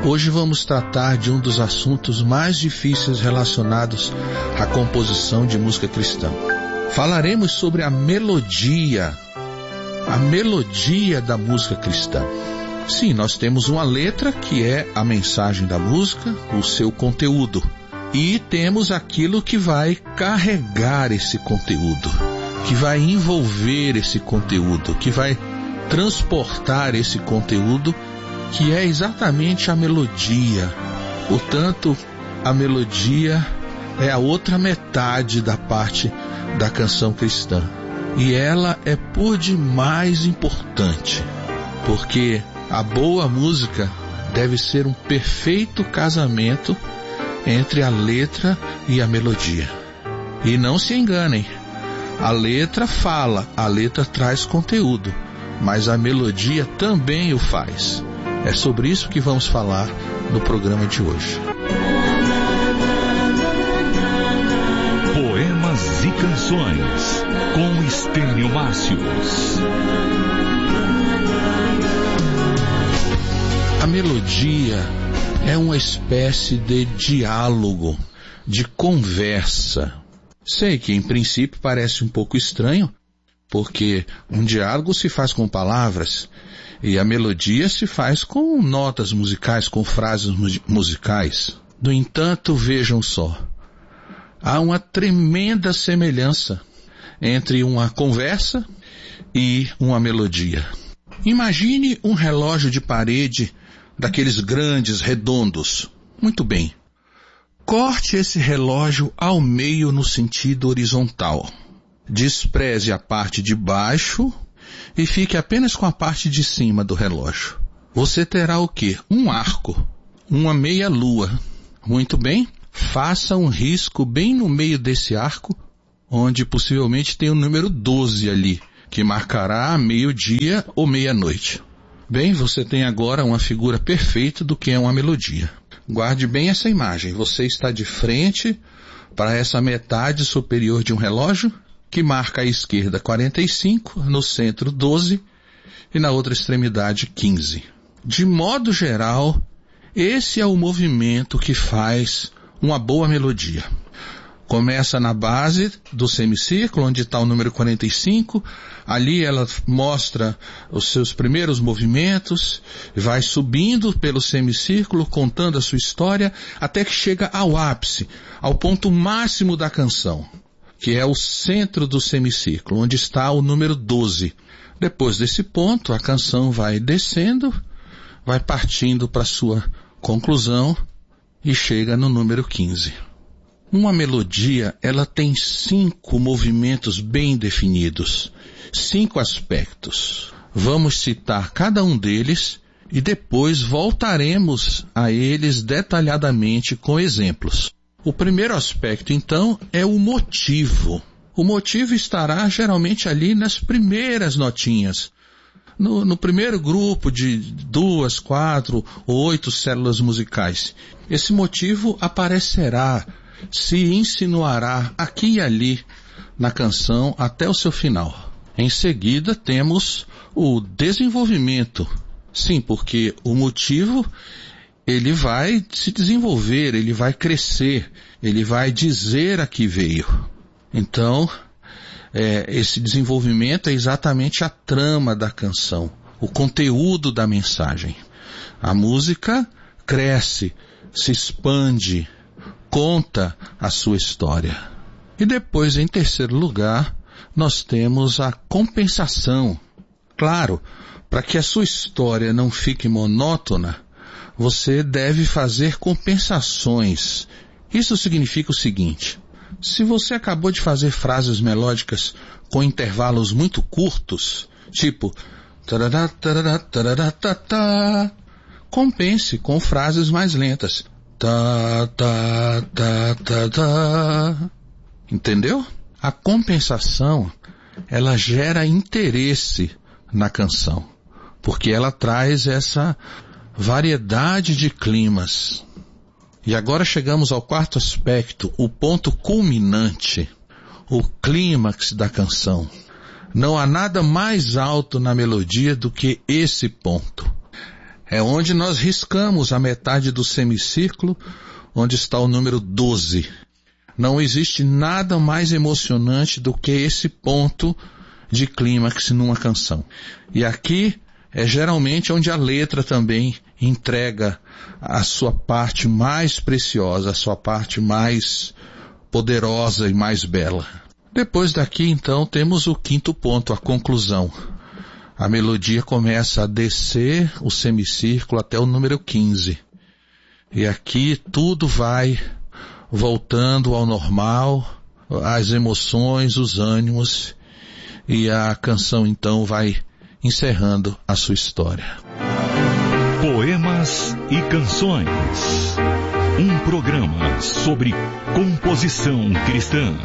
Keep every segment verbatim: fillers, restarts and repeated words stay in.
Hoje vamos tratar de um dos assuntos mais difíceis relacionados à composição de música cristã. Falaremos sobre a melodia, a melodia da música cristã. Sim, nós temos uma letra que é a mensagem da música, o seu conteúdo. E temos aquilo que vai carregar esse conteúdo, que vai envolver esse conteúdo, que vai transportar esse conteúdo, que é exatamente a melodia. Portanto, a melodia é a outra metade da parte da canção cristã. E ela é por demais importante, porque a boa música deve ser um perfeito casamento entre a letra e a melodia. E não se enganem, a letra fala, a letra traz conteúdo, mas a melodia também o faz. É sobre isso que vamos falar no programa de hoje. Poemas e canções com Estênio Márcios. A melodia é uma espécie de diálogo, de conversa. Sei que em princípio parece um pouco estranho, porque um diálogo se faz com palavras e a melodia se faz com notas musicais, com frases mu- musicais. No entanto, vejam só, há uma tremenda semelhança entre uma conversa e uma melodia. Imagine um relógio de parede daqueles grandes, redondos. Muito bem. Corte esse relógio ao meio no sentido horizontal. Despreze a parte de baixo e fique apenas com a parte de cima do relógio. Você terá o quê? Um arco, uma meia-lua. Muito bem. Faça um risco bem no meio desse arco, onde possivelmente tem o número doze ali, que marcará meio-dia ou meia-noite. Bem, você tem agora uma figura perfeita do que é uma melodia. Guarde bem essa imagem. Você está de frente para essa metade superior de um relógio, que marca à esquerda quarenta e cinco, no centro doze e na outra extremidade quinze. De modo geral, esse é o movimento que faz uma boa melodia. Começa na base do semicírculo, onde está o número quarenta e cinco. Ali ela mostra os seus primeiros movimentos, vai subindo pelo semicírculo, contando a sua história, até que chega ao ápice, ao ponto máximo da canção, que é o centro do semicírculo, onde está o número doze. Depois desse ponto, a canção vai descendo, vai partindo para sua conclusão e chega no número quinze. Uma melodia, ela tem cinco movimentos bem definidos, cinco aspectos. Vamos citar cada um deles e depois voltaremos a eles detalhadamente com exemplos. O primeiro aspecto, então, é o motivo. O motivo estará geralmente ali nas primeiras notinhas. No, no primeiro grupo de duas, quatro ou oito células musicais. Esse motivo aparecerá, se insinuará aqui e ali na canção até o seu final. Em seguida temos o desenvolvimento. Sim, porque o motivo, ele vai se desenvolver, ele vai crescer, ele vai dizer a que veio. Então, é, esse desenvolvimento é exatamente a trama da canção, o conteúdo da mensagem. A música cresce, se expande, conta a sua história. E depois, em terceiro lugar, nós temos a compensação. Claro, para que a sua história não fique monótona, você deve fazer compensações. Isso significa o seguinte: se você acabou de fazer frases melódicas com intervalos muito curtos, tipo tarará, tarará, tarará, tá, tá, compense com frases mais lentas. Tá, tá, tá, tá, tá. Entendeu? A compensação, ela gera interesse na canção, porque ela traz essa variedade de climas. E agora chegamos ao quarto aspecto, o ponto culminante, o clímax da canção. Não há nada mais alto na melodia do que esse ponto. É onde nós riscamos a metade do semicírculo, onde está o número doze. Não existe nada mais emocionante do que esse ponto de clímax numa canção. E aqui é geralmente onde a letra também entrega a sua parte mais preciosa, a sua parte mais poderosa e mais bela. Depois daqui, então, temos o quinto ponto, a conclusão. A melodia começa a descer o semicírculo até o número quinze. E aqui tudo vai voltando ao normal, as emoções, os ânimos, e a canção então vai encerrando a sua história. Poemas e Canções. Um programa sobre composição cristã.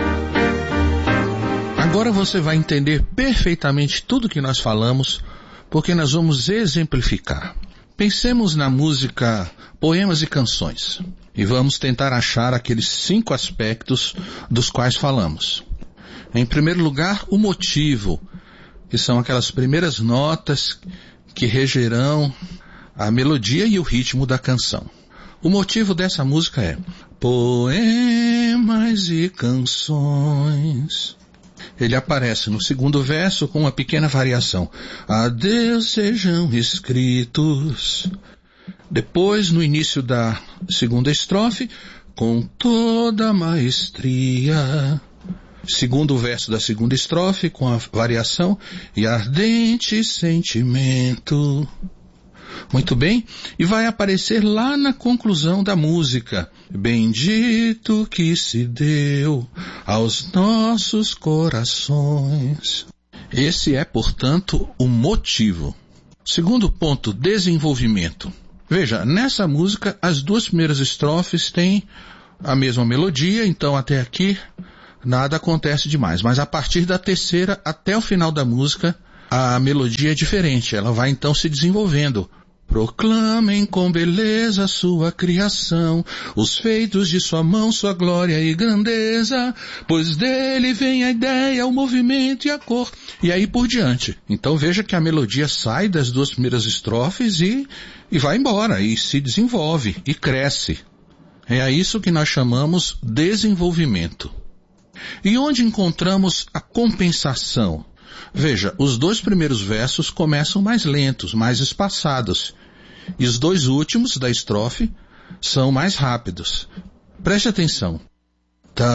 Agora você vai entender perfeitamente tudo que nós falamos, porque nós vamos exemplificar. Pensemos na música Poemas e Canções e vamos tentar achar aqueles cinco aspectos dos quais falamos. Em primeiro lugar, o motivo, que são aquelas primeiras notas que regerão a melodia e o ritmo da canção. O motivo dessa música é Poemas e Canções. Ele aparece no segundo verso com uma pequena variação. A Deus sejam escritos. Depois, no início da segunda estrofe, com toda maestria. Segundo verso da segunda estrofe, com a variação, e ardente sentimento. Muito bem, e vai aparecer lá na conclusão da música. Bendito que se deu aos nossos corações. Esse é, portanto, o motivo. Segundo ponto, desenvolvimento. Veja, nessa música, as duas primeiras estrofes têm a mesma melodia, então até aqui nada acontece demais. Mas a partir da terceira até o final da música, a melodia é diferente. Ela vai então se desenvolvendo. Proclamem com beleza sua criação, os feitos de sua mão, sua glória e grandeza, pois dele vem a ideia, o movimento e a cor. E aí por diante. Então veja que a melodia sai das duas primeiras estrofes e, e vai embora, e se desenvolve, e cresce. É a isso que nós chamamos desenvolvimento. E onde encontramos a compensação? Veja, os dois primeiros versos começam mais lentos, mais espaçados. E os dois últimos da estrofe são mais rápidos. Preste atenção.